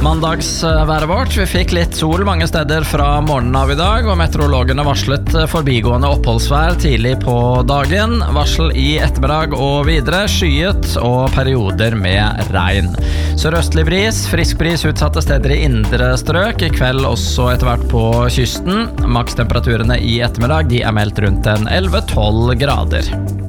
Mandagsværet vårt. Vi fikk litt sol mange steder fra morgenen av I dag, og meteorologene varslet forbigående oppholdsvær tidlig på dagen. Varsel I ettermiddag og videre, skyet og perioder med regn. Sørøstlig bris, frisk bris utsatte steder I indre strøk, I kveld også etter hvert på kysten. Makstemperaturene I ettermiddag de meldt rundt en 11-12 grader.